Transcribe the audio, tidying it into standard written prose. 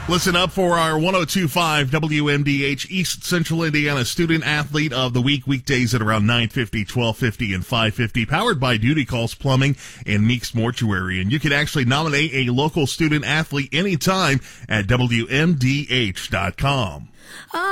Listen up for our 102.5 WMDH East Central Indiana Student Athlete of the Week, weekdays at around 9:50, 12:50, and 5:50, powered by Duty Calls Plumbing and Meeks Mortuary. And you can actually nominate a local student athlete anytime at WMDH.com.